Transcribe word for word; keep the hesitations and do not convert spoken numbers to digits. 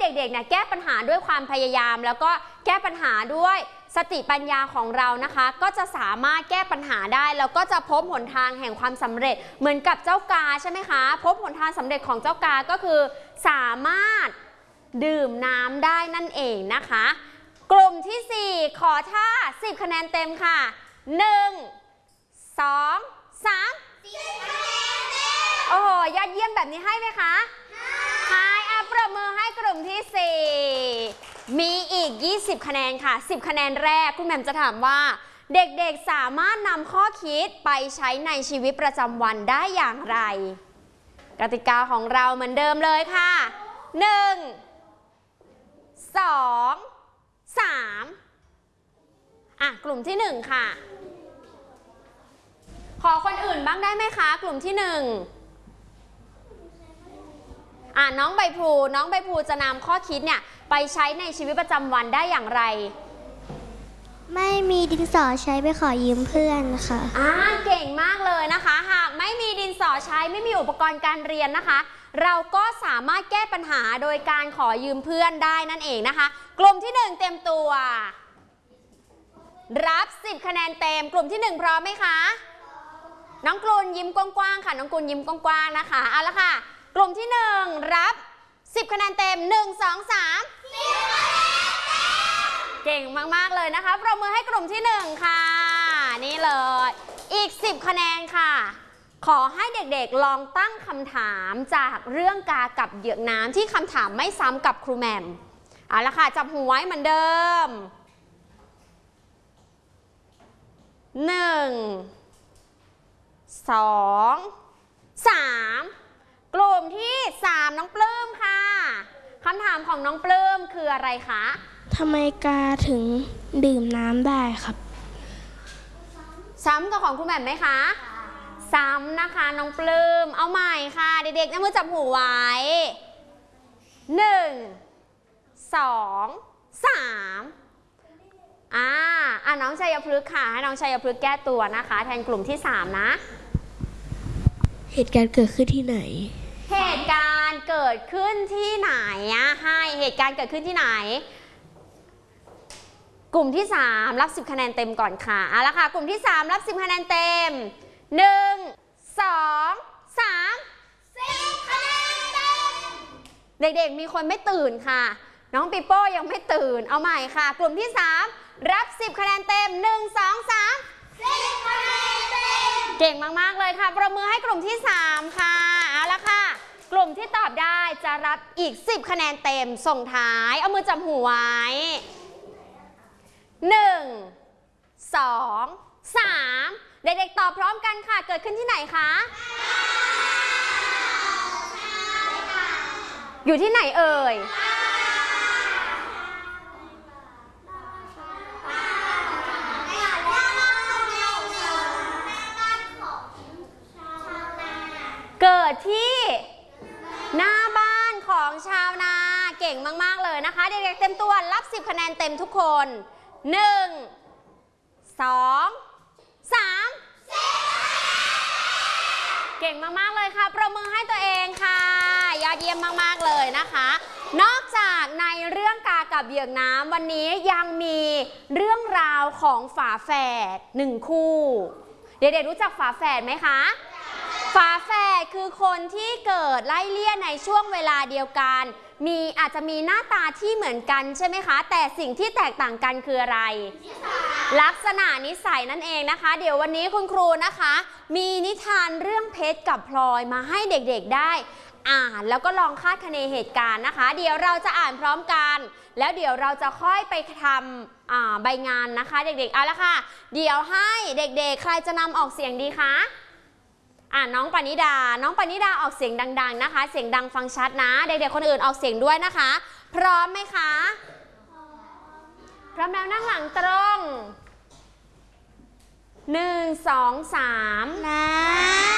เด็กๆเนี่ยแก้ปัญหาด้วยความพยายามแล้วก็แก้ปัญหาด้วยสติปัญญาของเรานะคะก็จะสามารถแก้ปัญหาได้แล้วก็จะพบหนทางแห่งความสำเร็จเหมือนกับเจ้ากาใช่ไหมคะพบหนทางสำเร็จของเจ้ากาก็คือสามารถดื่มน้ำได้นั่นเองนะคะกลุ่มที่สี่ขอท่าสิบคะแนนเต็มค่ะหนึ่ง สอง สาม สิบคะแนนเต็มโอ้โหยอดเยี่ยมแบบนี้ให้ไหมคะให้อ่ะปรบมือให้กลุ่มที่สี่มีอีกยี่สิบคะแนนค่ะสิบคะแนนแรกคุณแหม่มจะถามว่าเด็กๆสามารถนำข้อคิดไปใช้ในชีวิตประจำวันได้อย่างไรกติกาของเราเหมือนเดิมเลยค่ะหนึ่ง สอง สามอ่ะกลุ่มที่หนึ่งค่ะขอคนอื่นบ้างได้ไหมคะกลุ่มที่หนึ่งอ่ะน้องใบพลูน้องใบพลูจะนำข้อคิดเนี่ยไปใช้ในชีวิตประจำวันได้อย่างไรไม่มีดินสอใช้ไปขอยืมเพื่อนค่ะอ่าเก่งมากเลยนะคะหากไม่มีดินสอใช้ไม่มีอุปกรณ์การเรียนนะคะเราก็สามารถแก้ปัญหาโดยการขอยืมเพื่อนได้นั่นเองนะคะกลุ่มที่หนึ่งเต็มตัวรับสิบคะแนนเต็มกลุ่มที่หนึ่งพร้อมไหมคะน้องกลุนยิ้มกว้างๆค่ะน้องกลุนยิ้มกว้างๆนะคะเอาละค่ะกลุ่มที่หนึ่งรับสิบคะแนนเต็มหนึ่ง สอง สาม สิบคะแนนเต็มเก่งมากๆเลยนะคะปรบมือให้กลุ่มที่หนึ่งค่ะนี่เลยอีกสิบคะแนนค่ะขอให้เด็กๆลองตั้งคำถามจากเรื่องกากับเหยือกน้ำที่คำถามไม่ซ้ำกับครูแหม่มเอาละค่ะจับหูไว้เหมือนเดิมหนึ่ง สอง สามกลุ่มที่สามน้องปลื้มค่ะคำถามของน้องปลื้มคืออะไรคะทำไมกาถึงดื่มน้ำได้ครับซ้ำกับของครูแหม่มไหมคะซ้ำนะคะน้องปลื้มเอาใหม่ค่ะเด็กๆเอามือจับหูไว้หนึ่ง สอง สามอ่าอ่ะน้องชัยพฤกษ์ค่ะให้น้องชัยพฤกษ์แก้ตัวนะคะแทนกลุ่มที่สามนะเหตุการณ์เกิดขึ้นที่ไหนเหตุการณ์เกิดขึ้นที่ไหนอะให้เหตุการณ์เกิดขึ้นที่ไหนกลุ่มที่สามรับสิบคะแนนเต็มก่อนค่ะเอาละค่ะกลุ่มที่สามรับสิบคะแนนเต็มหนึ่ง สอง สาม สิบคะแนนเต็มเด็กๆมีคนไม่ตื่นค่ะน้องปิโป้ยังไม่ตื่นเอาใหม่ค่ะกลุ่มที่สามรับสิบคะแนนเต็มหนึ่ง สอง สาม สิบคะแนนเต็มเก่งมากๆเลยค่ะปรบมือให้กลุ่มที่สามค่ะเอาละค่ะกลุ่มที่ตอบได้จะรับอีกสิบคะแนนเต็มส่งท้ายเอามือจับหูไว้หนึ่ง สอง สามเด็กๆตอบพร้อมกันค่ะเกิดขึ้นที่ไหนคะอยู่ที่ไหนเอ่ยเกิดที่หน้าบ้านของชาวนาเก่งมากๆเลยนะคะเด็กๆเต็มตัวรับสิบคะแนนเต็มทุกคนหนึ่ง สอง สามเก่งมากๆเลยค่ะปรบมือให้ตัวเองค่ะยอดเยี่ยมมากๆเลยนะคะนอกจากในเรื่องกากับเหยือกน้ำวันนี้ยังมีเรื่องราวของฝาแฝดหนึ่งคู่เด็กๆรู้จักฝาแฝดไหมคะฝาแฝดคือคนที่เกิดไล่เลี่ยในช่วงเวลาเดียวกันมีอาจจะมีหน้าตาที่เหมือนกันใช่ไหมคะแต่สิ่งที่แตกต่างกันคืออะไรลักษณะนิสัยนั่นเองนะคะเดี๋ยววันนี้คุณครูนะคะมีนิทานเรื่องเพชรกับพลอยมาให้เด็กๆได้อ่านแล้วก็ลองคาดคะเนเหตุการณ์นะคะเดี๋ยวเราจะอ่านพร้อมกันแล้วเดี๋ยวเราจะค่อยไปทำใบงานนะคะเด็กๆเอาละค่ะเดี๋ยวให้เด็กๆใครจะนำออกเสียงดีคะอ่าน้องปณิดาน้องปณิดาออกเสียงดังๆนะคะเสียงดังฟังชัดนะเด็กๆคนอื่นออกเสียงด้วยนะคะพร้อมไหมคะพร้อมแล้วนั่งหลังตรงหนึ่ง สอง สามนะ